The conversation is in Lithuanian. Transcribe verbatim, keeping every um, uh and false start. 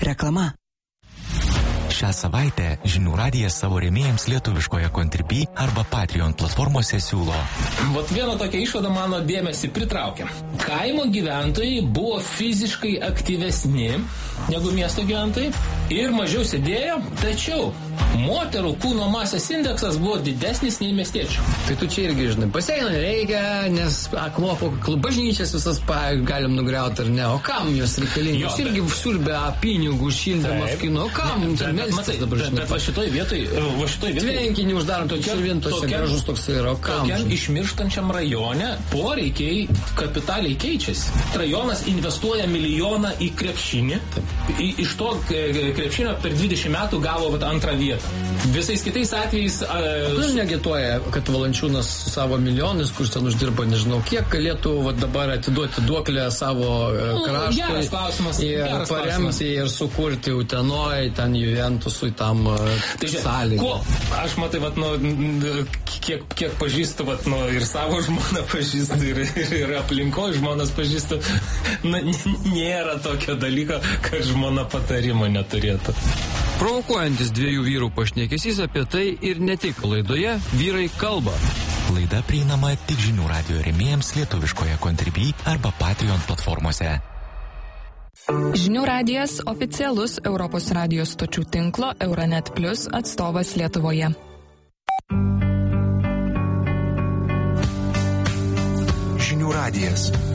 Reklama. Šią savaitę Žinių radijas savo rėmėjams lietuviškoje Contribui arba Patreon platformose siūlo. Vat viena tokia išvada mano dėmesį pritraukia. Kaimo gyventojai buvo fiziškai aktyvesni negu miesto gyventojai ir mažiau sėdėjo, tačiau moterų kūno masės indeksas buvo didesnis nei miestiečių. Tai tu čia irgi, žinai, baseino nereikia, nes akmuo po bažnyčias visas pa, galim nugriauti ar ne. O kam jos reikalingos? Jūs irgi siurbė pinigų šildamas kino. O kam jums ir melstis dabar, žinai? Bet va šitoj vietoj, va šitoj vietoj... Tvenkinį uždarom, tokia širvintose gražus toks yra. O kam? Tokiam išmirštančiam rajone poreikiai kapitaliai keičiasi. Rajonas investuoja milijoną į krepšinį. I, iš to krepšinio per dvidešimt metų gavo vat, antrą vietą. Visais kitais atvejais... Tu uh, negituoja, kad Valančiūnas su savo milijonais, kur ten uždirba, nežinau, kiek galėtų va, dabar atiduoti duoklę savo uh, kraštui. Geras klausimas. Ir geras paremti klausimas. Ir sukurti Utenoj, ten Juventusui tam uh, tai sąlygą. Ko? Aš matai, vat, nu, kiek, kiek pažįstu, vat, nu, ir savo žmoną pažįstu, ir, ir, ir aplinkoje žmonas pažįstu. Na, nėra tokio dalyko, kad žmona patarimo neturėtų. Provokuojantis dviejų vyrų pašnekesys apie tai ir ne tik laidoje Vyrai kalba. Laida prieinama tik Žinių radijo rėmėjams lietuviškoje Contribui arba Patreon platformose. Žinių radijas oficialus Europos radijos stočių tinklo Euronet Plus atstovas Lietuvoje. Žinių radijas.